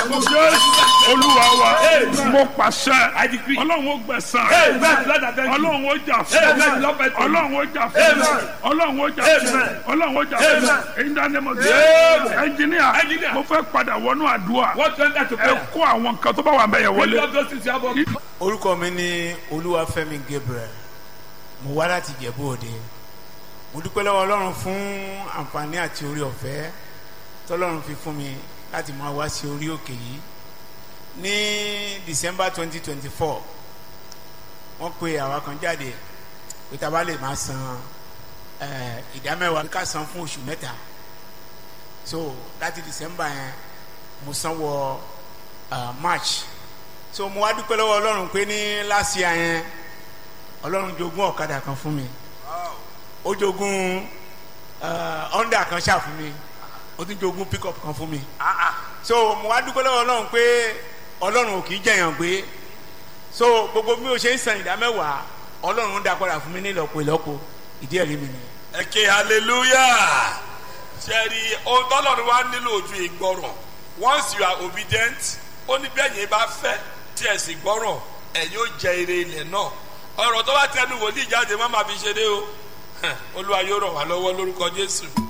Olúwa wa mo pàṣẹ Ọlọ́run ó gbẹ̀san Ọlọ́run ó jà fún Ọlọ́run ó jà fún Ọlọ́run ó jà fún Ọlọ́run ó jà fún in the name of Jesus. Engineer mo fẹ́ padà wọnú àdúrà ẹ kó àwọn nǹkan tó bá wà bẹ́ẹ̀ wọlé. Orúkọ mi ni Olúwafẹ́mi Gabriel, mo wá láti Ìjẹ̀bú Òde. Mo dúpẹ́ lọ́wọ́ Ọlọ́run fún àǹfààní àti orí ọ̀fẹ́ tọ́lọ́run fi fún mi láti máa wá sí orí òkè yìí. Ní December 2024 wọ́n pe àwa kan jáde pé tá a bá lè máa san ìdámẹ́wàá ká san fún oṣù mẹ́ta. So láti December yẹn mo san wọ March. So mo wá dúpẹ́ lọ́wọ́ Ọlọ́run pé ní last year yẹn Ọlọ́run jogún ọ̀kadà kan fún mi. Ó jogún Honda kan ṣáà fún mi, ó tún jogún pickup kan fún mi. So mo wá dúpẹ́ lọ́wọ́ Ọlọ́run pé Ọlọ́run ò kì í jẹ̀yàn gbé. So gbogbo bí o ṣe ń san ìdámẹ́wàá Ọlọ́run ń dá padà fún mi ní ìlọ́po ìlọ́po. Ìdí ẹ̀rí mi ni. Ẹ ké hallelujah. Ṣẹ́rí ohun tọ́lọ́run wá nílò ojú ìgbọràn. Once you are obedient, ó ní bẹ́ẹ̀ yẹn bá fẹ́ tí ẹ sì gbọ́ràn ẹ yóò jẹ ire ilẹ̀ náà. Ọ̀rọ̀ tó bá tẹnu wòlíì jáde má máa fi ṣeré o. Olúwa yóò ràn wá lọ́wọ́ lórúkọ Jésù.